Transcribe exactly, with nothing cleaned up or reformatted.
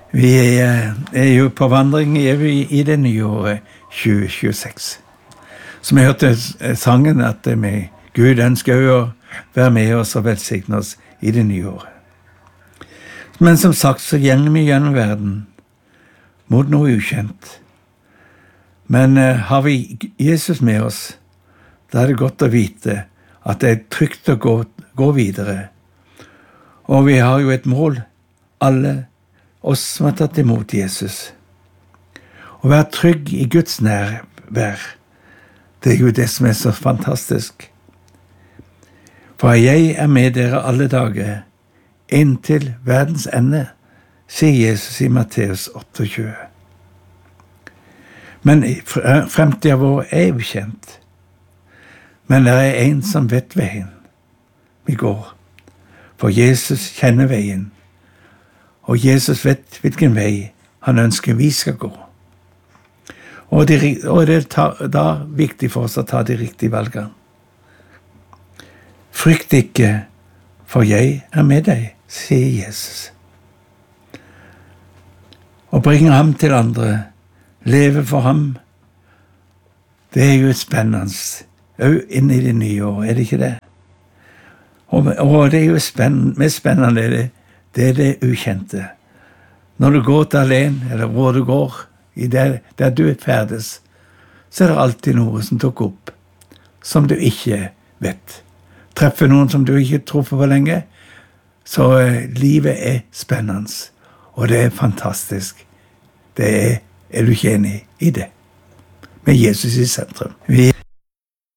Vi er, er jo på vandring i, i det nye året tjue tjueseks. Som jeg hørte sangen at vi, Gud ønsker jo å være med oss og velsigne oss i det nye året. Men som sagt så gjenger vi gjennom verden mot noe ukjent. Men uh, har vi Jesus med oss, da er det godt å vite at det er trygt å gå, gå videre. Og vi har jo et mål, alle oss som har tatt imot Jesus. Å være trygg i Guds nærvær, det er jo det som er så fantastisk. For jeg er med dere alle dager, inntil verdens ende, sier Jesus i Matteus tjueåtte. Men fremtiden vår er ukjent. Men det er en som vet veien vi går. For Jesus kjenner veien. Og Jesus vet hvilken vei han ønsker vi skal gå. Og det, og det er da viktig for oss å ta de riktige valgene. Frykt ikke, for jeg er med deg, sier Jesus. Og bringe ham til andre, leve for ham, det er jo spennende, også inn i det nye år, er det ikke det? Og, og det er jo spennende, mest spennende er det, det er det ukjente. Når du går til alene, eller hvor du går, i der, der du er ferdes, så er det alltid noe som tok opp, som du ikke vet. Treffer noen som du ikke tror på for lenge, så uh, livet er spennende, og det er fantastisk. Det er, er du ikke enig i det? Med Jesus i sentrum. Vi